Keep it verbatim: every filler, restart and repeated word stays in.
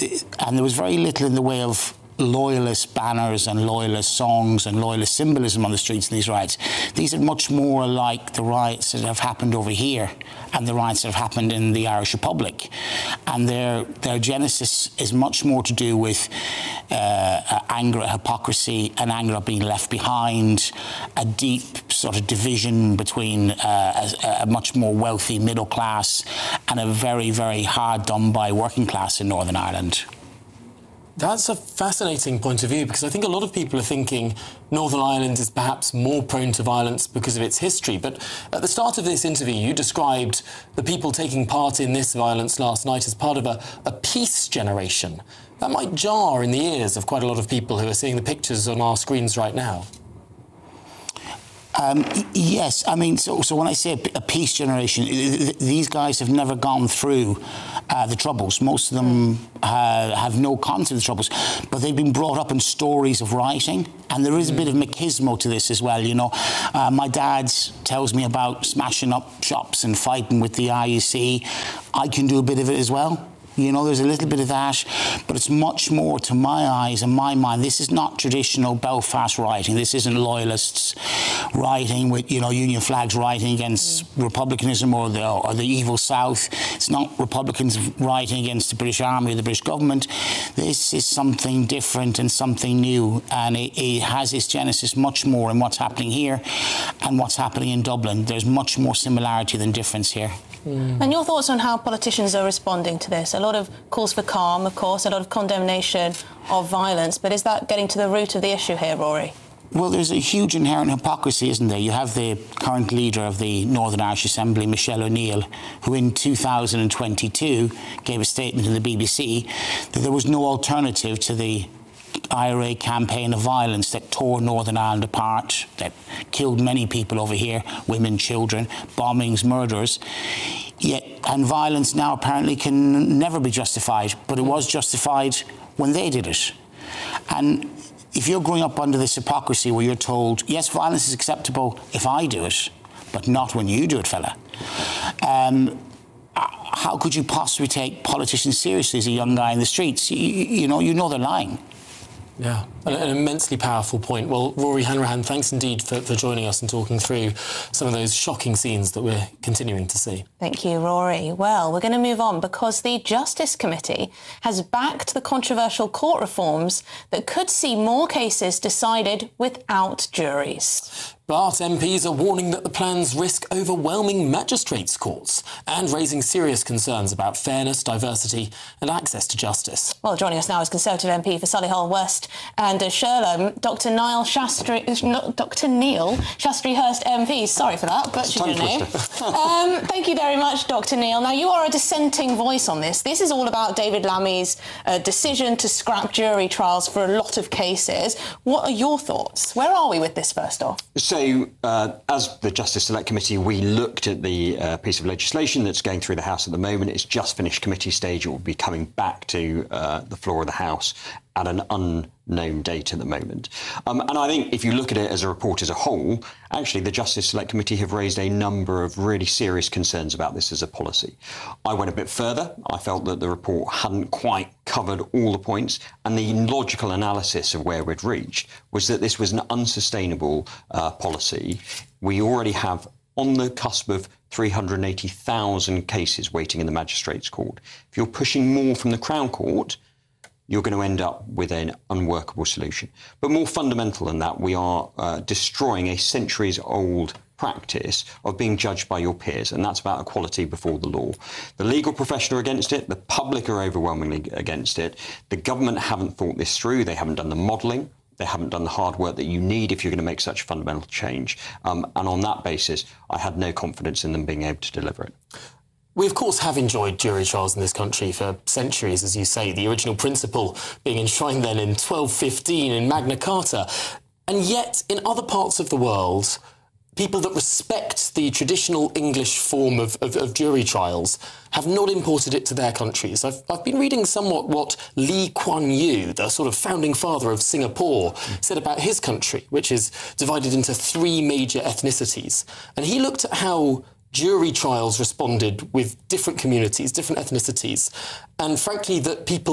and there was very little in the way of loyalist banners and loyalist songs and loyalist symbolism on the streets of these riots. These are much more like the riots that have happened over here and the riots that have happened in the Irish Republic. And their, their genesis is much more to do with uh, anger at hypocrisy, and anger at being left behind, a deep sort of division between uh, a, a much more wealthy middle class and a very, very hard done by working class in Northern Ireland. That's a fascinating point of view, because I think a lot of people are thinking Northern Ireland is perhaps more prone to violence because of its history. But at the start of this interview, you described the people taking part in this violence last night as part of a, a peace generation. That might jar in the ears of quite a lot of people who are seeing the pictures on our screens right now. Um, yes, I mean, so, so when I say a peace generation, these guys have never gone through uh, the Troubles. Most of them uh, have no concept of the Troubles, but they've been brought up in stories of rioting, and there is a bit of machismo to this as well, you know. Uh, my dad tells me about smashing up shops and fighting with the I U C. I can do a bit of it as well. You know, there's a little bit of that, but it's much more, to my eyes and my mind, this is not traditional Belfast rioting. This isn't loyalists rioting with, you know, Union flags rioting against mm. republicanism or the, or the evil South. It's not Republicans rioting against the British Army or the British government. This is something different and something new, and it, it has its genesis much more in what's happening here and what's happening in Dublin. There's much more similarity than difference here. Mm. And your thoughts on how politicians are responding to this? A lot of calls for calm, of course, a lot of condemnation of violence, but is that getting to the root of the issue here, Rory? Well, there's a huge inherent hypocrisy, isn't there? You have the current leader of the Northern Irish Assembly, Michelle O'Neill, who in two thousand twenty-two gave a statement to the B B C that there was no alternative to the I R A campaign of violence that tore Northern Ireland apart, that killed many people over here, women, children, bombings, murders. Yet, and violence now apparently can never be justified, but it was justified when they did it. And if you're growing up under this hypocrisy where you're told, yes, violence is acceptable if I do it, but not when you do it, fella, um, how could you possibly take politicians seriously as a young guy in the streets? You, you know, you know they're lying. Yeah, an, an immensely powerful point. Well, Rory Hanrahan, thanks indeed for, for joining us and talking through some of those shocking scenes that we're continuing to see. Thank you, Rory. Well, we're going to move on because the Justice Committee has backed the controversial court reforms that could see more cases decided without juries. But M Ps are warning that the plans risk overwhelming magistrates' courts and raising serious concerns about fairness, diversity and access to justice. Well, joining us now is Conservative M P for Solihull West and uh, Sherlock, Doctor Niall Shastri, Doctor Neil Shastri-Hurst M P. Sorry for that, butchered your name. um, thank you very much, Doctor Neil. Now, you are a dissenting voice on this. This is all about David Lammy's uh, decision to scrap jury trials for a lot of cases. What are your thoughts? Where are we with this, first off? So, So, uh, as the Justice Select Committee, we looked at the uh, piece of legislation that's going through the House at the moment. It's just finished committee stage. It will be coming back to uh, the floor of the House at an unknown date at the moment. Um, and I think if you look at it as a report as a whole, actually the Justice Select Committee have raised a number of really serious concerns about this as a policy. I went a bit further. I felt that the report hadn't quite covered all the points, and the logical analysis of where we'd reached was that this was an unsustainable uh, policy. We already have on the cusp of three hundred eighty thousand cases waiting in the Magistrates' Court. If you're pushing more from the Crown Court, you're going to end up with an unworkable solution. But more fundamental than that, we are uh, destroying a centuries-old practice of being judged by your peers, and that's about equality before the law. The legal profession are against it, the public are overwhelmingly against it. The government haven't thought this through, they haven't done the modelling, they haven't done the hard work that you need if you're going to make such a fundamental change. Um, and on that basis, I had no confidence in them being able to deliver it. We, of course, have enjoyed jury trials in this country for centuries, as you say, the original principle being enshrined then in twelve fifteen in Magna Carta. And yet, in other parts of the world, people that respect the traditional English form of, of, of jury trials have not imported it to their countries. I've, I've been reading somewhat what Lee Kuan Yew, the sort of founding father of Singapore, said about his country, which is divided into three major ethnicities. And he looked at how jury trials responded with different communities, different ethnicities, and frankly that people